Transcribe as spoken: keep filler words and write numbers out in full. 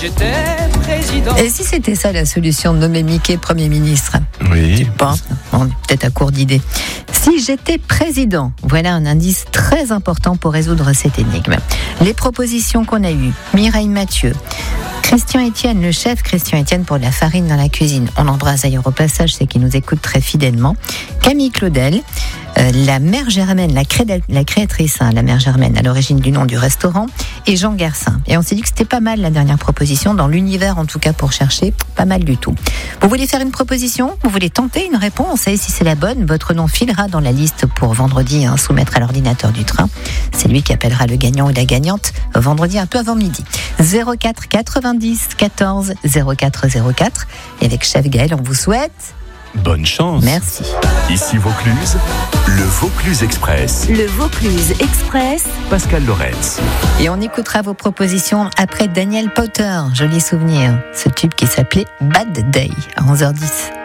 J'étais président. Et si c'était ça la solution de nommer Mickey Premier ministre ? Oui. Bon, on est peut-être à court d'idées. Si j'étais président, voilà un indice très important pour résoudre cette énigme. Les propositions qu'on a eues, Mireille Mathieu, Christian Etienne, le chef Christian Etienne pour de la farine dans la cuisine. On l'embrasse d'ailleurs au passage, c'est qu'il nous écoute très fidèlement. Camille Claudel, euh, la mère Germaine, la, cré- la créatrice, hein, la mère Germaine, à l'origine du nom du restaurant, et Jean Garcin. Et on s'est dit que c'était pas mal la dernière proposition, dans l'univers en tout cas pour chercher, pas mal du tout. Vous voulez faire une proposition ? Vous voulez tenter une réponse ? Et si c'est la bonne, votre nom filera dans la liste pour vendredi, hein, soumettre à l'ordinateur du train. C'est lui qui appellera le gagnant ou la gagnante vendredi un peu avant midi. zéro quatre quatre-vingt-dix quatorze zéro quatre zéro quatre. Et avec Chef Gaël, on vous souhaite bonne chance. Merci. Ici Vaucluse, le Vaucluse Express. Le Vaucluse Express. Pascal Lorenz. Et on écoutera vos propositions après Daniel Powter. Joli souvenir. Ce tube qui s'appelait Bad Day à onze heures dix.